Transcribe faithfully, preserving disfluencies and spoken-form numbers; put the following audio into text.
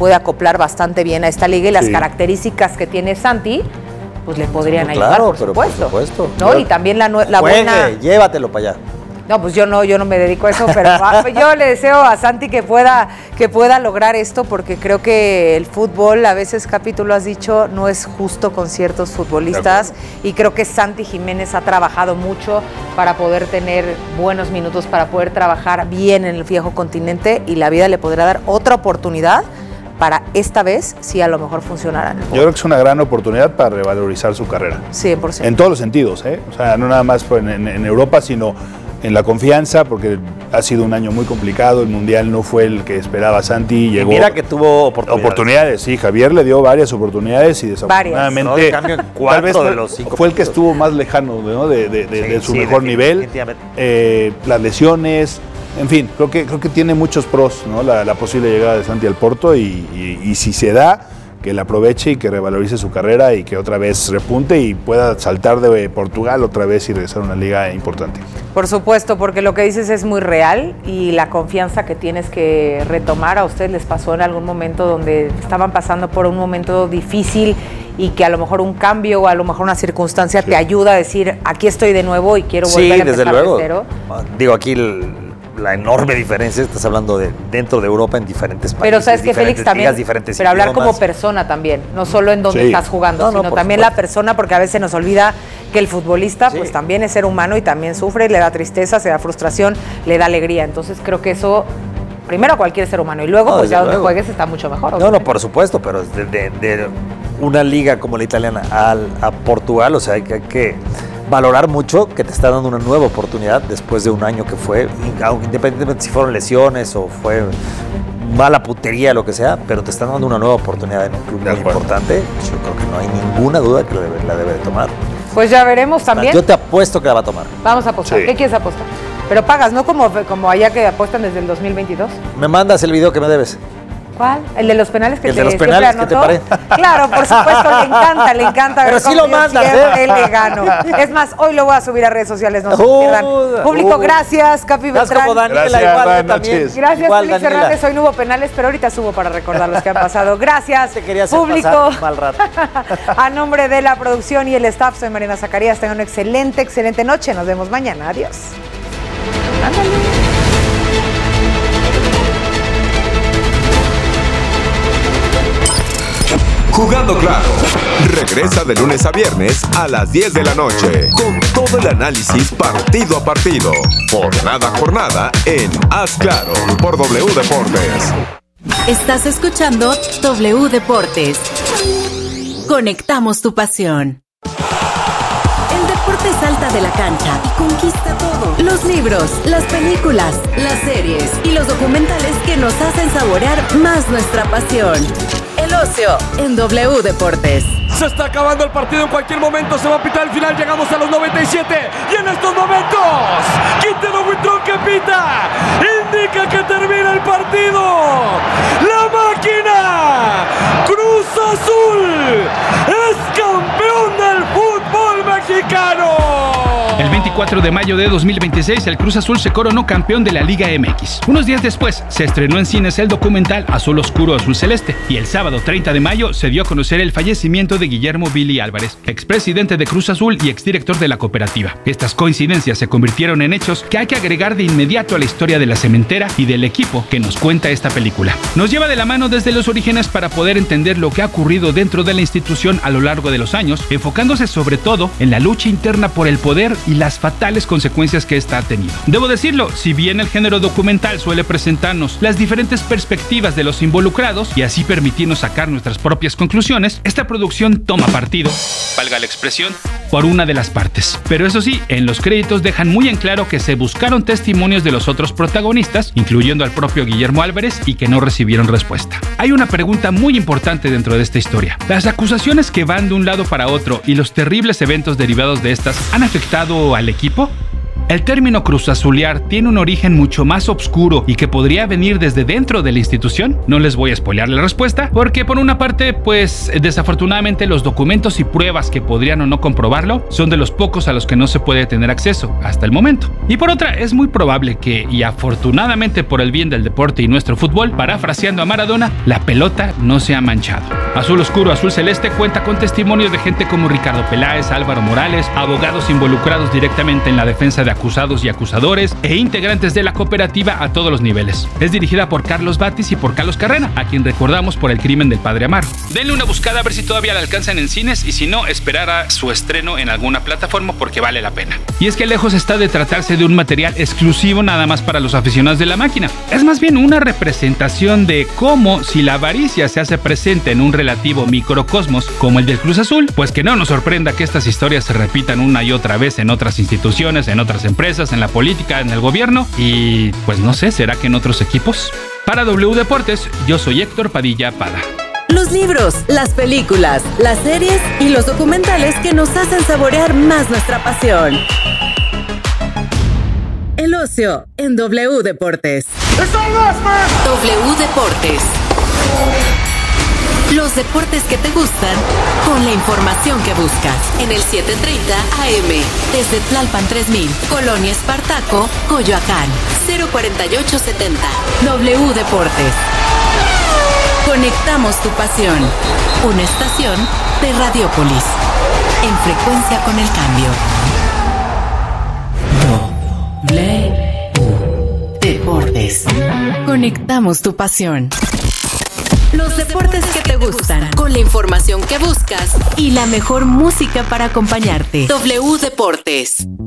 puede acoplar bastante bien a esta liga y las Sí. características que tiene Santi, pues le podrían No, ayudar, claro, por pero supuesto. por supuesto. ¿No? Y también la, nue- la Juegue, buena... llévatelo para allá. No, pues yo no, yo no me dedico a eso, pero a- yo le deseo a Santi que pueda, que pueda lograr esto, porque creo que el fútbol, a veces, Capi, tú lo has dicho, no es justo con ciertos futbolistas, y creo que Santi Jiménez ha trabajado mucho para poder tener buenos minutos, para poder trabajar bien en el viejo continente, y la vida le podrá dar otra oportunidad para esta vez, si a lo mejor funcionara en el Yo fútbol. creo que es una gran oportunidad para revalorizar su carrera. cien por ciento. En todos los sentidos, ¿eh? O sea, no nada más en, en- en Europa, sino en la confianza, porque ha sido un año muy complicado. El Mundial no fue el que esperaba Santi. Llegó Mira que tuvo oportunidades. oportunidades, sí. Javier le dio varias oportunidades y desafortunadamente No, en cambio, cuatro tal vez de fue, los cinco fue el que partidos. estuvo más lejano, ¿no? de, de- de- Sí, de su sí, mejor nivel. definitivamente. Eh, las lesiones, en fin, creo que, creo que tiene muchos pros, ¿no? La, la posible llegada de Santi al Porto, y, y- y si se da, que la aproveche y que revalorice su carrera y que otra vez repunte y pueda saltar de Portugal otra vez y regresar a una liga importante. Por supuesto, porque lo que dices es muy real, y la confianza que tienes que retomar. A ustedes les pasó en algún momento donde estaban pasando por un momento difícil, y que a lo mejor un cambio o a lo mejor una circunstancia Sí. te ayuda a decir, aquí estoy de nuevo y quiero volver Sí, a empezar desde luego. de cero. Digo, aquí el- la enorme diferencia, estás hablando de dentro de Europa en diferentes países. Pero sabes que diferentes Félix también, ligas, diferentes pero hablar idiomas. como persona también, no solo en donde Sí. estás jugando, No, no, sino por también supuesto. la persona, porque a veces nos olvida que el futbolista Sí. pues también es ser humano y también sufre, le da tristeza, se da frustración, le da alegría. Entonces creo que eso, primero a cualquier ser humano, y luego No, pues desde ya donde luego. juegues está mucho mejor. No, obviamente. no, por supuesto, pero de, de- de una liga como la italiana al, a Portugal, o sea, hay que, hay que valorar mucho que te está dando una nueva oportunidad después de un año que fue, aunque independientemente si fueron lesiones o fue mala putería, lo que sea, pero te están dando una nueva oportunidad en un club De muy acuerdo. importante. Yo creo que no hay ninguna duda que la debe, la debe de tomar. Pues ya veremos también. Yo te apuesto que la va a tomar. Vamos a apostar. Sí. ¿Qué quieres apostar? Pero pagas, ¿no? Como, como allá que apuestan desde el dos mil veintidós. Me mandas el video que me debes. ¿Cuál? ¿El de los penales que El te de los siempre penales que te anotó? paré. Claro, por supuesto, le encanta, le encanta. Pero ver sí cómo lo yo mandas, siempre ¿eh? le gano. Es más, hoy lo voy a subir a redes sociales, no se Uh, pierdan. Público, uh. gracias, Capi Estás Beltrán. como Daniela, Gracias, igual yo buenas también. noches. Gracias, Igual, Félix Daniela. Hernández. Hoy no hubo penales, pero ahorita subo para recordar los que han pasado. Gracias, Te quería hacer público. pasar mal rato. A nombre de la producción y el staff, soy Marina Zacarías. Tengan una excelente, excelente noche. Nos vemos mañana. Adiós. Ándale. Jugando Claro. Regresa de lunes a viernes a las diez de la noche con todo el análisis partido a partido, jornada a jornada en Haz Claro por W Deportes. Estás escuchando W Deportes. Conectamos tu pasión. El deporte salta de la cancha y conquista todo. Los libros, las películas, las series y los documentales que nos hacen saborear más nuestra pasión. El ocio en W Deportes. Se está acabando el partido, en cualquier momento se va a pitar el final, llegamos a los noventa y siete y en estos momentos Quintero Huitrón que pita, indica que termina el partido. La máquina Cruz Azul es campeón del fútbol mexicano. El veinticuatro de mayo de dos mil veintiséis, el Cruz Azul se coronó campeón de la Liga M X. Unos días después, se estrenó en cines el documental Azul Oscuro Azul Celeste, y el sábado treinta de mayo se dio a conocer el fallecimiento de Guillermo Billy Álvarez, expresidente de Cruz Azul y exdirector de la cooperativa. Estas coincidencias se convirtieron en hechos que hay que agregar de inmediato a la historia de la cementera y del equipo que nos cuenta esta película. Nos lleva de la mano desde los orígenes para poder entender lo que ha ocurrido dentro de la institución a lo largo de los años, enfocándose sobre todo en la lucha interna por el poder y las fatales consecuencias que esta ha tenido. Debo decirlo, si bien el género documental suele presentarnos las diferentes perspectivas de los involucrados y así permitirnos sacar nuestras propias conclusiones, esta producción toma partido, valga la expresión, por una de las partes. Pero eso sí, en los créditos dejan muy en claro que se buscaron testimonios de los otros protagonistas, incluyendo al propio Guillermo Álvarez, y que no recibieron respuesta. Hay una pregunta muy importante dentro de esta historia. ¿Las acusaciones que van de un lado para otro y los terribles eventos derivados de estas han afectado al equipo? El término cruzazulear tiene un origen mucho más oscuro y que podría venir desde dentro de la institución. No les voy a spoilear la respuesta, porque por una parte, pues desafortunadamente los documentos y pruebas que podrían o no comprobarlo son de los pocos a los que no se puede tener acceso hasta el momento. Y por otra, es muy probable que, y afortunadamente por el bien del deporte y nuestro fútbol, parafraseando a Maradona, la pelota no se ha manchado. Azul Oscuro, Azul Celeste cuenta con testimonios de gente como Ricardo Peláez, Álvaro Morales, abogados involucrados directamente en la defensa de acusados y acusadores e integrantes de la cooperativa a todos los niveles. Es dirigida por Carlos Batis y por Carlos Carrena, a quien recordamos por el crimen del padre Amaro. Denle una buscada a ver si todavía la alcanzan en cines y si no, esperar a su estreno en alguna plataforma porque vale la pena. Y es que lejos está de tratarse de un material exclusivo nada más para los aficionados de la máquina. Es más bien una representación de cómo, si la avaricia se hace presente en un relativo microcosmos como el del Cruz Azul, pues que no nos sorprenda que estas historias se repitan una y otra vez en otras instituciones, en otras empresas, en la política, en el gobierno y pues no sé, ¿será que en otros equipos? Para W Deportes, yo soy Héctor Padilla Pada. Los libros, las películas, las series y los documentales que nos hacen saborear más nuestra pasión. El ocio en W Deportes. W Deportes. Los deportes que te gustan con la información que buscas. En el siete treinta A M. Desde Tlalpan tres mil, Colonia Espartaco, Coyoacán. cero cuarenta y ocho setenta. W Deportes. Conectamos tu pasión. Una estación de Radiópolis. En frecuencia con el cambio. W Deportes. Conectamos tu pasión. Los deportes que te gustan, con la información que buscas y la mejor música para acompañarte. W Deportes.